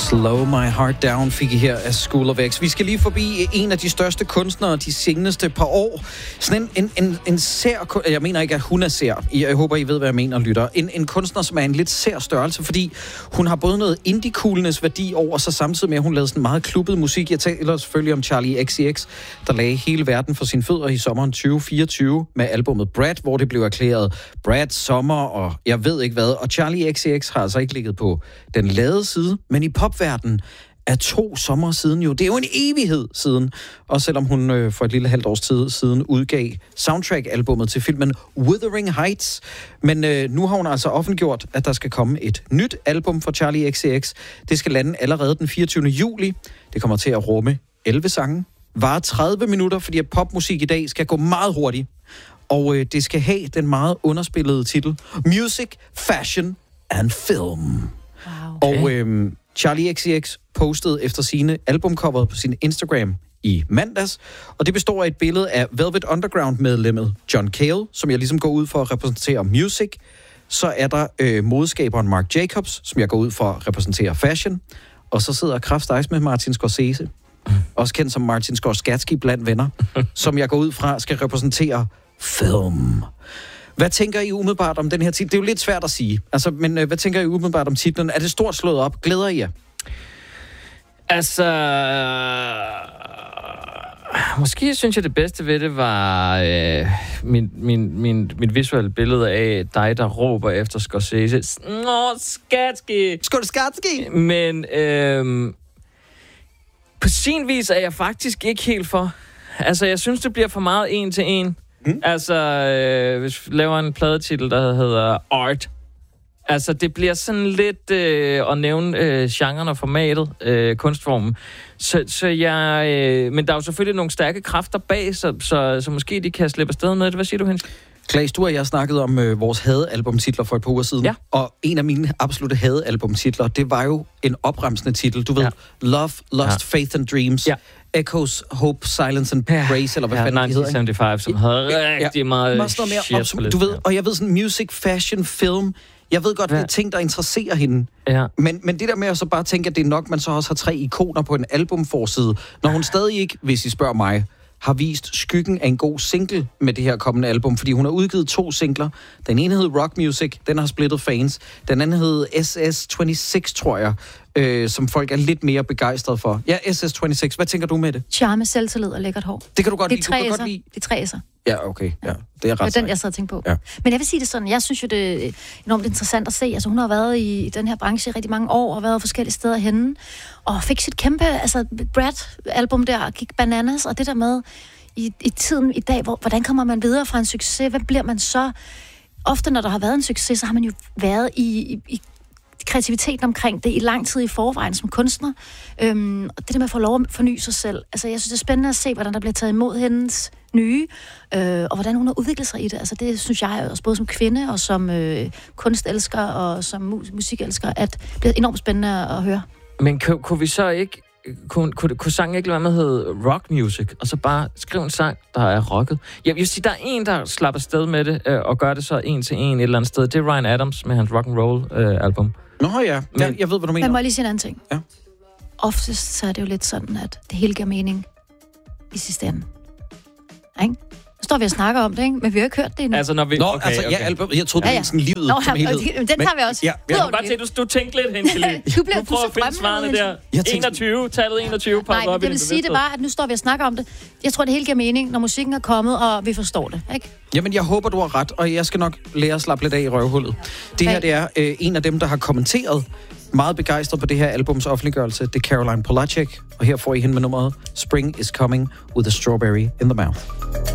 Slow My Heart Down fik I her af School of X. Vi skal lige forbi en af de største kunstnere de seneste par år. Sådan en sær... Jeg mener ikke, at hun er sær. Jeg håber, I ved, hvad jeg mener, lytter. En kunstner, som er en lidt sær størrelse, fordi hun har både noget indie-coolness værdi over sig, samtidig med, at hun lavede sådan meget klubbet musik. Jeg taler selvfølgelig om Charli XCX, der lagde hele verden for sine fødder i sommeren 2024 med albumet Brad, hvor det blev erklæret Brad, sommer og jeg ved ikke hvad. Og Charli XCX har altså ikke ligget på den lade side, men i popverdenen er 2 sommer siden jo. Det er jo en evighed siden. Og selvom hun for et lille halvt års tid siden udgav soundtrack-albummet til filmen Wuthering Heights. Men nu har hun altså offentliggjort, at der skal komme et nyt album for Charli XCX. Det skal lande allerede den 24. juli. Det kommer til at rumme 11 sange. Varer 30 minutter, fordi at popmusik i dag skal gå meget hurtigt. Og det skal have den meget underspillede titel Music, Fashion and Film. Wow. Okay. Og Charli XCX postede efter sine albumcoveret på sin Instagram i mandags, og det består af et billede af Velvet Underground-medlemmet John Cale, som jeg ligesom går ud for at repræsentere music. Så er der modeskaberen Marc Jacobs, som jeg går ud for at repræsentere fashion. Og så sidder Kraftstejs med Martin Scorsese, også kendt som Martin Scorsese blandt venner, som jeg går ud fra skal repræsentere film. Hvad tænker I umiddelbart om den her titel? Det er jo lidt svært at sige. Altså, men hvad tænker I umiddelbart om titlen? Er det stort slået op? Glæder I jer? Altså... Måske synes jeg, det bedste ved det var mit visuelle billede af dig, der råber efter Scorsese. Scorsese! Men på sin vis er jeg faktisk ikke helt for. Altså, jeg synes, det bliver for meget en til en. Altså, hvis vi laver en pladetitel, der hedder Art. Altså, det bliver sådan lidt at nævne genren og formatet, kunstformen. Så jeg... men der er jo selvfølgelig nogle stærke kræfter bag, så måske de kan slippe afsted med det. Hvad siger du, Henrik? Claes, du og jeg snakkede om vores hadealbumtitler for et par uger siden. Ja. Og en af mine absolutte hadealbumtitler, det var jo en opremsende titel. Du ved, Love, Lost, Faith and Dreams. Ja. Echoes, Hope, Silence and Praise, eller hvad fanden det hedder. 1975, som havde rigtig meget shit. Du ved, og jeg ved sådan, music, fashion, film. Jeg ved godt, det er ting, der interesserer hende. Ja. Men det der med at så bare tænke, at det er nok, man så også har 3 ikoner på en albumforside, når hun stadig ikke, hvis I spørger mig, har vist skyggen af en god single med det her kommende album, fordi hun har udgivet 2 singler. Den ene hed Rock Music, den har splittet fans. Den anden hed SS26, tror jeg, som folk er lidt mere begejstrede for. Ja, SS26. Hvad tænker du med det? Charme, selvtillid og lækkert hår. Det kan du godt lide. Det er 3 S'er. Ja, okay. Ja, det er ret. Det er den, jeg sad og tænkte på. Ja. Men jeg vil sige det sådan, jeg synes jo, det er enormt interessant at se. Altså, hun har været i den her branche i rigtig mange år, og været forskellige steder henne, og fik sit kæmpe, altså Brad-album der, gik bananas, og det der med i tiden i dag, hvordan kommer man videre fra en succes? Hvad bliver man så? Ofte, når der har været en succes, så har man jo været i kreativiteten omkring det i lang tid i forvejen som kunstner. Og det der med at få lov at forny sig selv. Altså, jeg synes, det er spændende at se, hvordan der bliver taget imod hendes nye, og hvordan hun har udviklet sig i det. Altså, det synes jeg også både som kvinde og som kunstelsker og som musikelsker, at det bliver enormt spændende at høre. Men kunne vi så ikke kunne sangen ikke lade være med at hedde rock music, og så bare skrive en sang, der er rocket? Jeg vil sige, der er en, der slapper sted med det, og gør det så en til en et eller andet sted. Det er Ryan Adams med hans rock'n'roll album. Nå ja, jeg ved, hvad du mener. Men må jeg lige sige en anden ting? Ja. Oftest så er det jo lidt sådan, at det hele giver mening i sidste ende. Ikke? Nu står vi og snakker om det, ikke? Men vi har ikke hørt det endnu. Altså, når vi... Okay. Ja, album, jeg troede, det var sådan livet som helhed. Den tager vi også. Jeg kan godt se, at du tænkte lidt hen til det. Du prøver at finde svarene der. 21, tallet 21. Nej, men det vil sige det bare, at nu står vi og snakker om det. Jeg tror, det hele giver mening, når musikken er kommet, og vi forstår det, ikke? Jamen, jeg håber, du har ret, og jeg skal nok lære at slappe lidt af i røvhullet. Det her, det er en af dem, der har kommenteret meget begejstret på det her albums offentliggørelse. Det er Caroline Polachek, og her får I hende med nummeret Spring is Coming with a Strawberry in the Mouth.